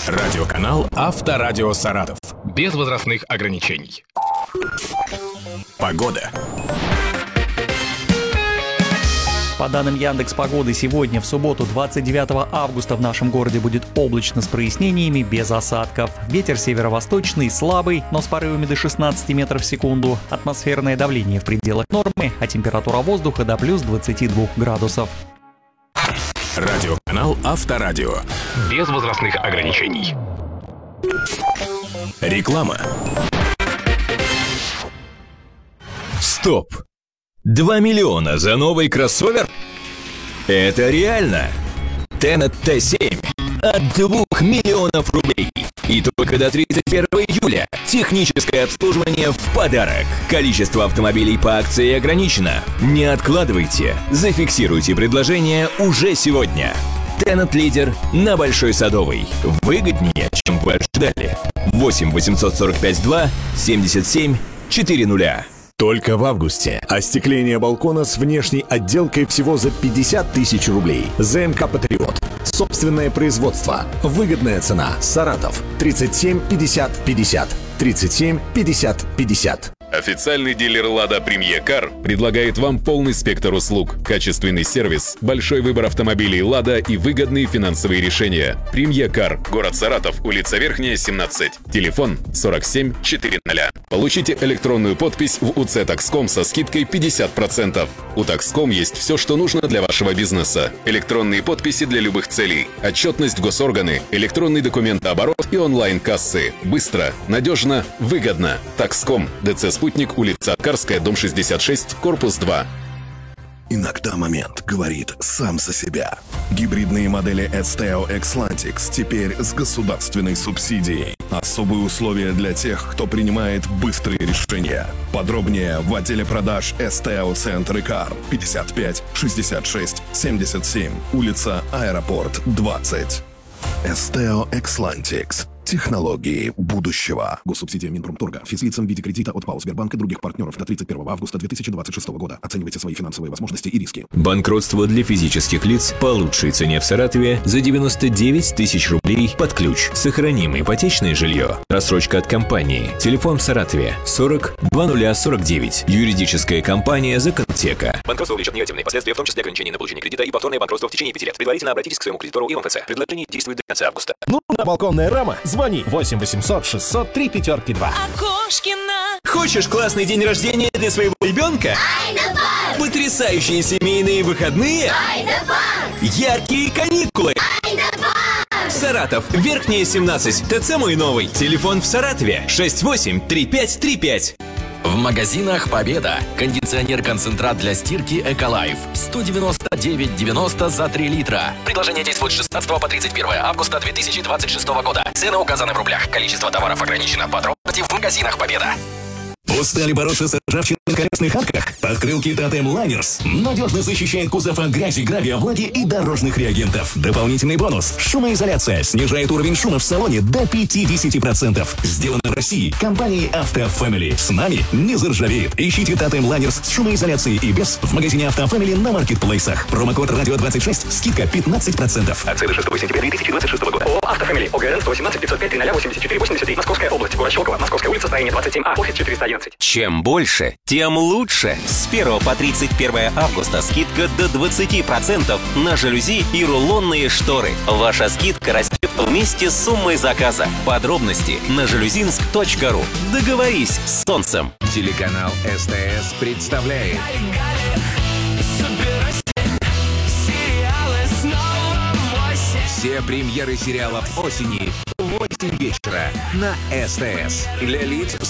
Радиоканал Авторадио Саратов. Без возрастных ограничений. Погода. По данным Яндекс.Погоды, сегодня, в субботу, 29 августа, в нашем городе будет облачно с прояснениями, без осадков. Ветер северо-восточный, слабый, но с порывами до 16 метров в секунду. Атмосферное давление в пределах нормы, а температура воздуха до плюс 22 градусов. Радиоканал Авторадио. Без возрастных ограничений. Реклама. Стоп! 2 миллиона за новый кроссовер? Это реально! Tenet T7 от 2 миллионов рублей. И только до 31 июля. Техническое обслуживание в подарок. Количество автомобилей по акции ограничено. Не откладывайте. Зафиксируйте предложение уже сегодня. Tenet лидер на Большой Садовой. Выгоднее, чем вы ожидали. 8 845 2 77 400. Только в августе. Остекление балкона с внешней отделкой всего за 50 тысяч рублей. ЗМК «Патриот». Собственное производство. Выгодная цена. Саратов. 37 50 50. 37 50 50. Официальный дилер «Лада Премье Кар» предлагает вам полный спектр услуг, качественный сервис, большой выбор автомобилей «Лада» и выгодные финансовые решения. Премье Кар, город Саратов, улица Верхняя, 17. Телефон 47 400. Получите электронную подпись в УЦ Такском со скидкой 50%. У Такском есть все, что нужно для вашего бизнеса. Электронные подписи для любых целей, отчетность в госорганы, электронный документооборот и онлайн-кассы. Быстро, надежно, выгодно. Такском, ДЦ «Спутник», улица Карская, дом 66, корпус 2. Иногда момент говорит сам за себя. Гибридные модели Esteo Xlantix теперь с государственной субсидией. Особые условия для тех, кто принимает быстрые решения. Подробнее в отделе продаж Esteo Центр и Кар, 55 66 77, улица Аэропорт, 20. Esteo Xlantix. Технологии будущего. Госсубсидия Минпромторга. Физлицам в виде кредита от ПАО Сбербанка и других партнеров до 31 августа 2026 года. Оценивайте свои финансовые возможности и риски. Банкротство для физических лиц по лучшей цене в Саратове за 99 тысяч рублей под ключ. Сохраним ипотечное жилье. Рассрочка от компании. Телефон в Саратове 40 2049. Юридическая компания «Законтека». Банкротство влечет негативные последствия, в том числе ограничение на получение кредита и повторное банкротство в течение 5 лет. Предварительно обратитесь к своему кредитору и МФЦ. Предложение действует до конца августа. Нужна балконная рама? Звони 8 800 600 3 5 2. Окошкина. Хочешь классный день рождения для своего ребенка? Айна-банк! Потрясающие семейные выходные? Айна-банк! Яркие каникулы? Айна-банк! Саратов, Верхняя, 17. ТЦ «Мой новый». Телефон в Саратове 68 35 35. В магазинах «Победа». Кондиционер-концентрат для стирки «Эколайф». 199,90 за 3 литра. Предложение действует с 16 по 31 августа 2026 года. Цены указаны в рублях. Количество товаров ограничено. Подробности в магазинах «Победа». Устали бороться с ржавчиной на колесных арках? Подкрылки Тотем Лайнерс надежно защищает кузов от грязи, гравия, влаги и дорожных реагентов. Дополнительный бонус. Шумоизоляция снижает уровень шума в салоне до 50%. Сделано в России компанией Auto Family. С нами не заржавеет. Ищите Тотем Лайнерс с шумоизоляцией и без в магазине Auto Family на маркетплейсах. Промокод радио26. Скидка 15%. Акции до 6 сентября 2026 года. ООО «Auto Family». ОГРН 118 505 300 84 83. Московская область. Город Щелково. Московская улица, строение 27А. Офис 411. Чем больше, тем лучше. С 1 по 31 августа скидка до 20% на жалюзи и рулонные шторы. Ваша скидка растет вместе с суммой заказа. Подробности на жалюзинск.ру. Договорись с солнцем. Телеканал СТС представляет все премьеры сериалов осени в 8 вечера на СТС. Для лиц